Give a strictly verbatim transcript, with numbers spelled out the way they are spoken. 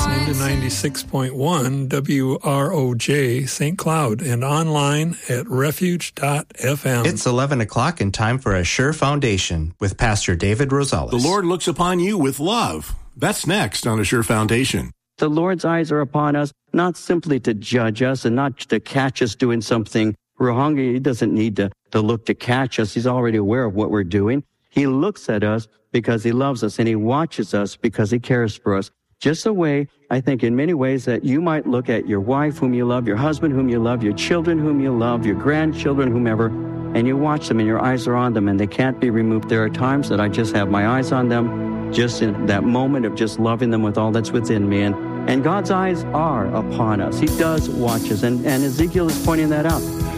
listening to ninety-six point one W R O J Saint Cloud and online at refuge dot f m. It's eleven o'clock and time for Assure Foundation with Pastor David Rosales. The Lord looks upon you with love. That's next on Assure Foundation. The Lord's eyes are upon us, not simply to judge us and not to catch us doing something wrong. He doesn't need to, to look to catch us. He's already aware of what we're doing. He looks at us because he loves us, and he watches us because he cares for us. Just the way, I think, in many ways that you might look at your wife whom you love, your husband whom you love, your children whom you love, your grandchildren, whomever, and you watch them and your eyes are on them and they can't be removed. There are times that I just have my eyes on them, just in that moment of just loving them with all that's within me. And, and God's eyes are upon us. He does watch us, and, and Ezekiel is pointing that out.